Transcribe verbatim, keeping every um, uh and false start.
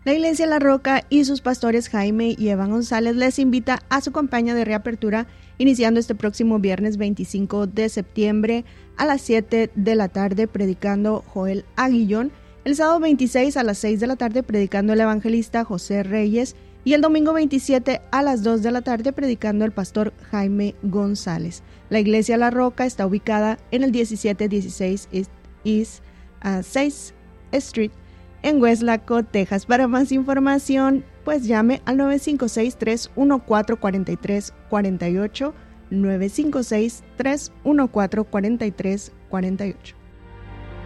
La Iglesia La Roca y sus pastores Jaime y Evan González les invita a su campaña de reapertura iniciando este próximo viernes veinticinco de septiembre a las siete de la tarde predicando Joel Aguillón, el sábado veintiséis a las seis de la tarde predicando el evangelista José Reyes y el domingo veintisiete a las dos de la tarde predicando el pastor Jaime González. La Iglesia La Roca está ubicada en el diecisiete dieciséis East, East uh, sexta Street en Weslaco, Texas. Para más información, pues llame al nueve cinco seis, tres uno cuatro, cuatro tres cuatro ocho, nueve cinco seis, tres uno cuatro, cuatro tres cuatro ocho.